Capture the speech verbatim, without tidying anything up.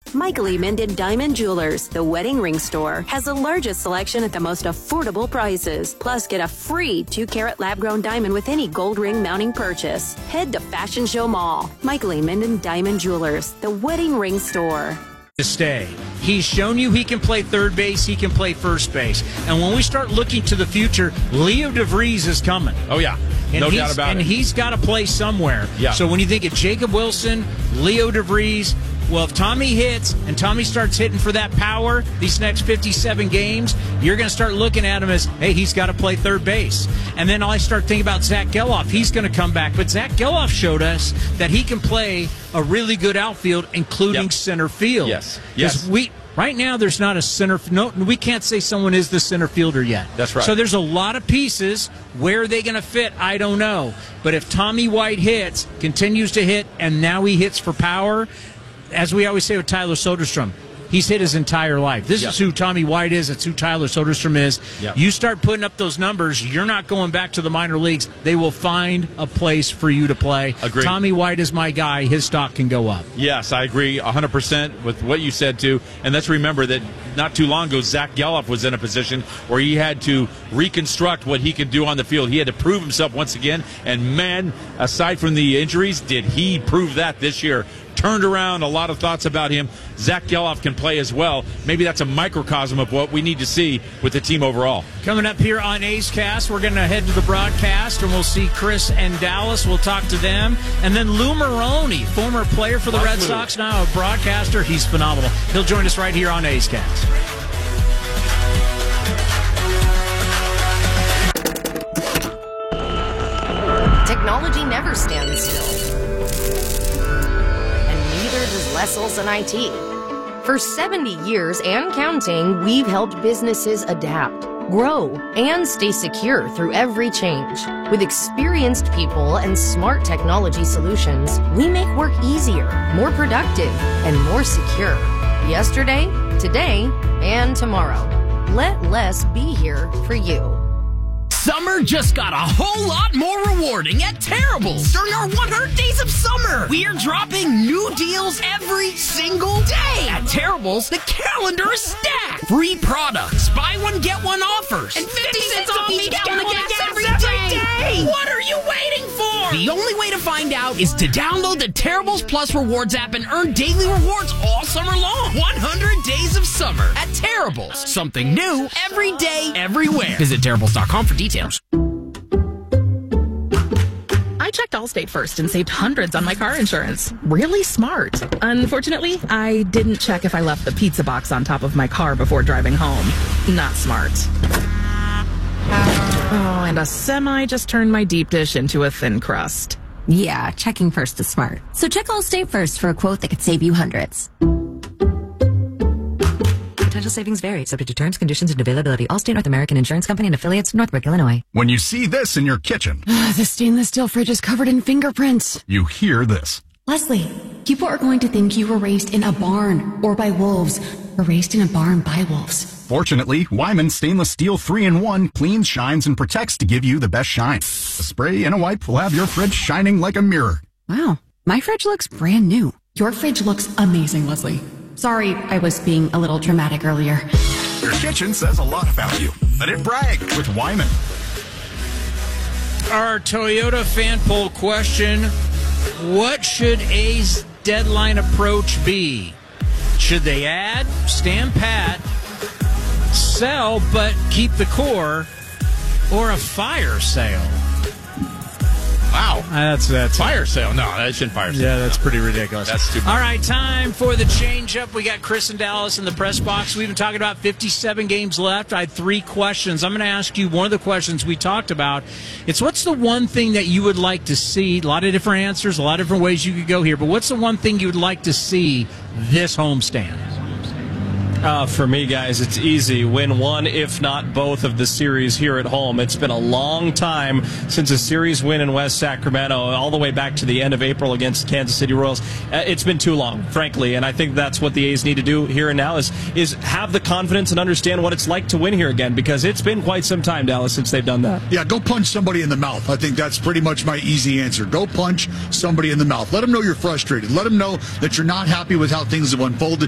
Michael E. Minden Diamond Jewelers, the wedding ring store, has the largest selection at the most affordable prices. Plus, get a free two-carat lab-grown diamond with any gold ring mounting purchase. Head to Fashion Show Mall. Michael E. Minden Diamond Jewelers, the wedding ring store. To stay. He's shown you he can play third base, he can play first base. And when we start looking to the future, Leo DeVries is coming. Oh, yeah. And no doubt about and it. And he's got to play somewhere. Yeah. So when you think of Jacob Wilson, Leo DeVries, well, if Tommy hits and Tommy starts hitting for that power these next fifty-seven games, you're going to start looking at him as, hey, he's got to play third base. And then I start thinking about Zach Geloff. He's going to come back. But Zach Geloff showed us that he can play a really good outfield, including yep. center field. Yes. Yes. We, right now, there's not a center. No, we can't say someone is the center fielder yet. That's right. So there's a lot of pieces. Where are they going to fit? I don't know. But if Tommy White hits, continues to hit, and now he hits for power, as we always say with Tyler Soderstrom, he's hit his entire life. This yep. is who Tommy White is. It's who Tyler Soderstrom is. Yep. You start putting up those numbers, you're not going back to the minor leagues. They will find a place for you to play. Agreed. Tommy White is my guy. His stock can go up. Yes, I agree one hundred percent with what you said, too. And let's remember that not too long ago, Zach Geloff was in a position where he had to reconstruct what he could do on the field. He had to prove himself once again. And, man, aside from the injuries, did he prove that this year? Turned around, a lot of thoughts about him. Zach Geloff can play as well. Maybe that's a microcosm of what we need to see with the team overall. Coming up here on A's Cast, we're going to head to the broadcast, and we'll see Chris and Dallas. We'll talk to them. And then Lou Maroney, former player for the Red Sox, now a broadcaster. He's phenomenal. He'll join us right here on A's Cast. Technology never stands still. Does Lessels and I T. For seventy years and counting, we've helped businesses adapt, grow, and stay secure through every change. With experienced people and smart technology solutions, we make work easier, more productive, and more secure. Yesterday, today, and tomorrow. Let less be here for you. Summer just got a whole lot more rewarding at Terrible's. During our one hundred days of summer, we're dropping new deals every single day. At Terrible's, the calendar is stacked. Free products, buy one, get one offers, and fifty cents off each gallon of gas every day. What are you waiting for? The only way to find out is to download the Terrible's Plus Rewards app and earn daily rewards all summer long. one hundred days of summer at Terrible's. Something new every day, everywhere. Visit Terrible's dot com for details. I checked Allstate first and saved hundreds on my car insurance. Really smart. Unfortunately, I didn't check if I left the pizza box on top of my car before driving home. Not smart. Oh, and a semi just turned my deep dish into a thin crust. Yeah, checking first is smart. So check Allstate first for a quote that could save you hundreds. Potential savings vary, subject to terms, conditions, and availability. Allstate North American Insurance Company and affiliates, Northbrook, Illinois. When you see this in your kitchen, the stainless steel fridge is covered in fingerprints. You hear this. Leslie, people are going to think you were raised in a barn or by wolves, or raised in a barn by wolves. Fortunately, Wyman Stainless Steel three in one cleans, shines, and protects to give you the best shine. A spray and a wipe will have your fridge shining like a mirror. Wow, my fridge looks brand new. Your fridge looks amazing, Leslie. Sorry, I was being a little dramatic earlier. Your kitchen says a lot about you. Let it brag with Wyman. Our Toyota fan poll question, what should A's deadline approach be? Should they add, stand pat, sell but keep the core, or a fire sale? Wow. That's that's fire sale. No, that shouldn't fire sale. Yeah, that's no. pretty ridiculous. That's too much. All right, time for the change-up. We got Chris and Dallas in the press box. We've been talking about fifty-seven games left. I had three questions. I'm going to ask you one of the questions we talked about. It's what's the one thing that you would like to see? A lot of different answers, a lot of different ways you could go here. But what's the one thing you would like to see this homestand? Uh, for me, guys, it's easy. Win one, if not both, of the series here at home. It's been a long time since a series win in West Sacramento, all the way back to the end of April against Kansas City Royals. Uh, it's been too long, frankly, and I think that's what the A's need to do here and now is, is have the confidence and understand what it's like to win here again, because it's been quite some time, Dallas, since they've done that. Yeah, go punch somebody in the mouth. I think that's pretty much my easy answer. Go punch somebody in the mouth. Let them know you're frustrated. Let them know that you're not happy with how things have unfolded.